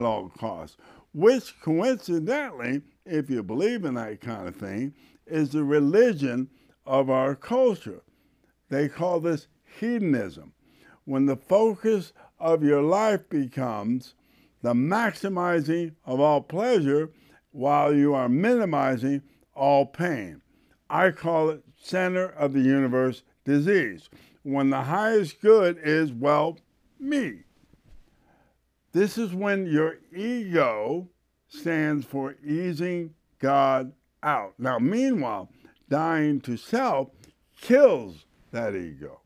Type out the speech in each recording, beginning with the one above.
at all costs, which coincidentally, if you believe in that kind of thing, is the religion of our culture. They call this hedonism. When the focus of your life becomes the maximizing of all pleasure while you are minimizing all pain. I call it center of the universe disease, when the highest good is, well, me. This is when your ego stands for easing God out. Now, meanwhile, dying to self kills that ego.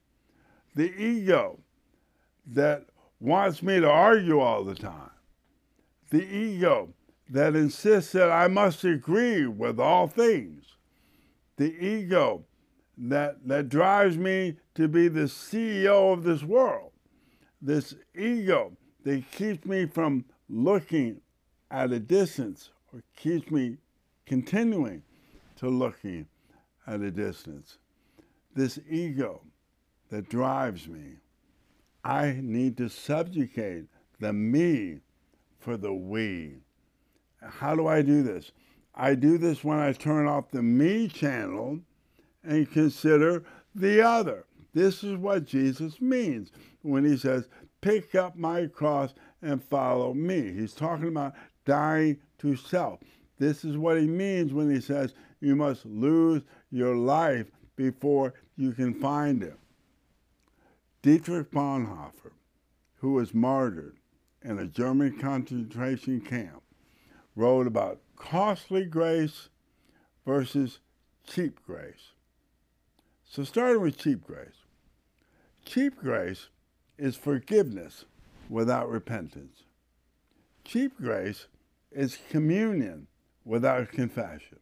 The ego that wants me to argue all the time. The ego that insists that I must agree with all things. The ego that drives me to be the CEO of this world. This ego that keeps me from looking at a distance or keeps me continuing to looking at a distance. This ego that drives me. I need to subjugate the me for the we. How do I do this? I do this when I turn off the me channel and consider the other. This is what Jesus means when he says, pick up my cross and follow me. He's talking about dying to self. This is what he means when he says you must lose your life before you can find it. Dietrich Bonhoeffer, who was martyred in a German concentration camp, wrote about costly grace versus cheap grace. So starting with cheap grace. Cheap grace is forgiveness without repentance. Cheap grace is communion without confession.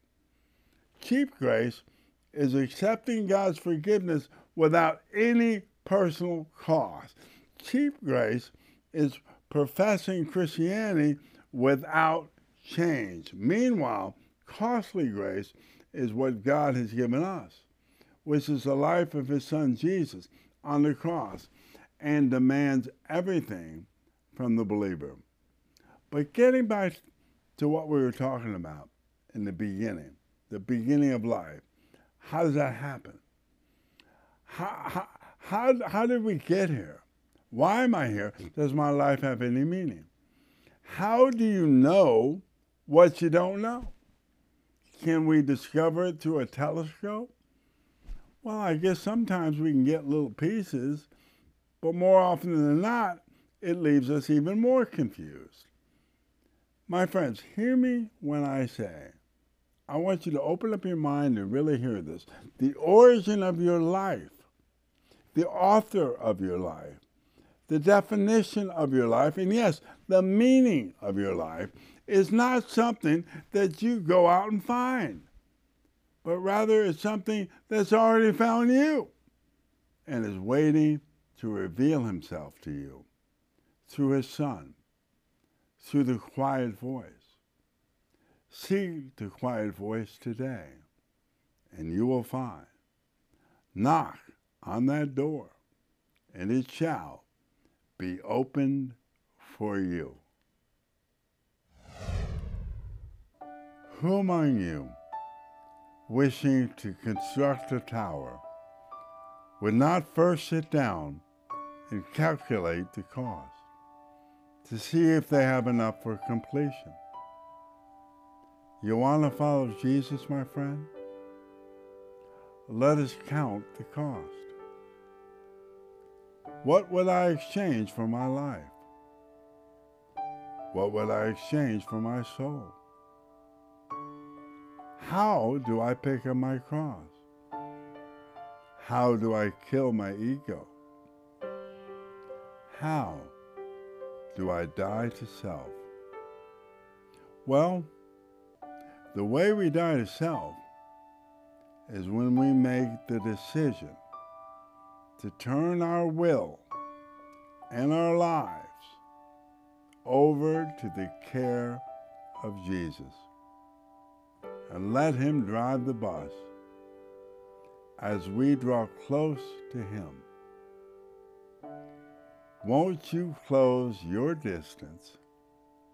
Cheap grace is accepting God's forgiveness without any personal cost. Cheap grace is professing Christianity without change. Meanwhile, costly grace is what God has given us, which is the life of his son Jesus on the cross, and demands everything from the believer. But getting back to what we were talking about in the beginning of life, how does that happen? How did we get here? Why am I here? Does my life have any meaning? How do you know what you don't know? Can we discover it through a telescope? Well, I guess sometimes we can get little pieces, but more often than not, it leaves us even more confused. My friends, hear me when I say, I want you to open up your mind and really hear this. The origin of your life, the author of your life, the definition of your life, and yes, the meaning of your life is not something that you go out and find, but rather it's something that's already found you and is waiting to reveal himself to you through his Son, through the quiet voice. Seek the quiet voice today, and you will find. Knock on that door, and it shall be opened for you. Who among you, wishing to construct a tower, would not first sit down and calculate the cost to see if they have enough for completion? You want to follow Jesus, my friend? Let us count the cost. What would I exchange for my life? What would I exchange for my soul? How do I pick up my cross? How do I kill my ego? How do I die to self? Well, the way we die to self is when we make the decision to turn our will and our lives over to the care of Jesus and let him drive the bus as we draw close to him. Won't you close your distance